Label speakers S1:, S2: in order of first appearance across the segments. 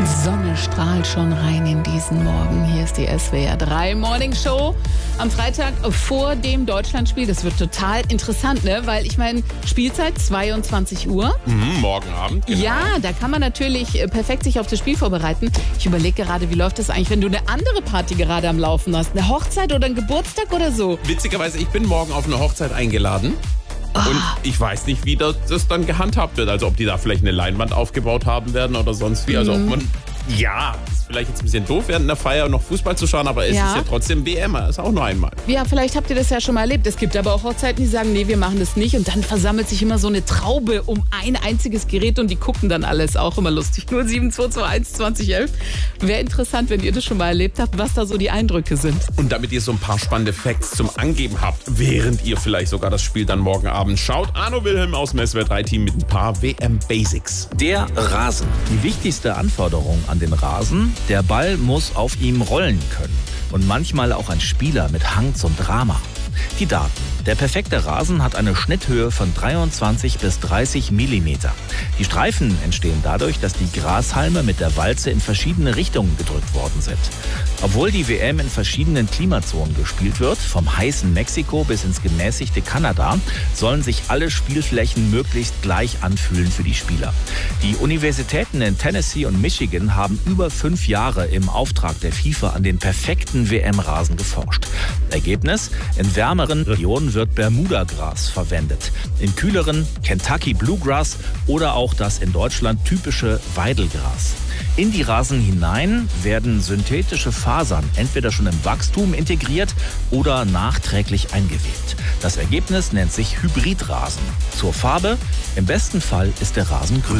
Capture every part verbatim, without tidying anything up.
S1: Sonne strahlt schon rein in diesen Morgen. Hier ist die S W R drei Morning Show am Freitag vor dem Deutschlandspiel. Das wird total interessant, ne? Weil ich meine, Spielzeit zweiundzwanzig Uhr.
S2: Mhm, morgen Abend, genau.
S1: Ja, da kann man natürlich perfekt sich auf das Spiel vorbereiten. Ich überlege gerade, wie läuft das eigentlich, wenn du eine andere Party gerade am Laufen hast? Eine Hochzeit oder ein Geburtstag oder so?
S2: Witzigerweise, ich bin morgen auf eine Hochzeit eingeladen. Und ich weiß nicht, wie das, das dann gehandhabt wird. Also ob die da vielleicht eine Leinwand aufgebaut haben werden oder sonst wie. Also ob man, ja, ist vielleicht jetzt ein bisschen doof, während der Feier noch Fußball zu schauen, aber es
S1: Ja.
S2: ist ja trotzdem W M, ist auch nur einmal.
S1: Ja, vielleicht habt ihr das ja schon mal erlebt. Es gibt aber auch Hochzeiten, die sagen, nee, wir machen das nicht. Und dann versammelt sich immer so eine Traube um ein einziges Gerät und die gucken dann alles. Auch immer lustig. null sieben zwei zwei eins zwanzig elf. Wäre interessant, wenn ihr das schon mal erlebt habt, was da so die Eindrücke sind.
S2: Und damit ihr so ein paar spannende Facts zum Angeben habt, während ihr vielleicht sogar das Spiel dann morgen Abend schaut, Arno Wilhelm aus dem S W R drei Team mit ein paar W M-Basics.
S3: Der Rasen. Die wichtigste Anforderung an den Rasen: der Ball muss auf ihm rollen können. Und manchmal auch ein Spieler mit Hang zum Drama. Die Daten. Der perfekte Rasen hat eine Schnitthöhe von dreiundzwanzig bis dreißig Millimeter. Die Streifen entstehen dadurch, dass die Grashalme mit der Walze in verschiedene Richtungen gedrückt worden sind. Obwohl die W M in verschiedenen Klimazonen gespielt wird, vom heißen Mexiko bis ins gemäßigte Kanada, sollen sich alle Spielflächen möglichst gleich anfühlen für die Spieler. Die Universitäten in Tennessee und Michigan haben über fünf Jahre im Auftrag der FIFA an den perfekten W M-Rasen geforscht. Ergebnis: in wärmeren Regionen wird Bermuda-Gras verwendet, in kühleren Kentucky Bluegrass oder auch das in Deutschland typische Weidelgras. In die Rasen hinein werden synthetische Fasern entweder schon im Wachstum integriert oder nachträglich eingewebt. Das Ergebnis nennt sich Hybridrasen. Zur Farbe: im besten Fall ist der Rasen grün.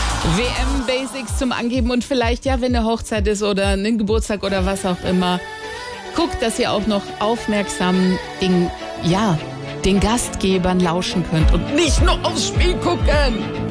S1: W M-Basics zum Angeben und vielleicht, ja, wenn eine Hochzeit ist oder ein Geburtstag oder was auch immer, guckt, dass ihr auch noch aufmerksam den, ja, den Gastgebern lauschen könnt und nicht nur aufs Spiel gucken.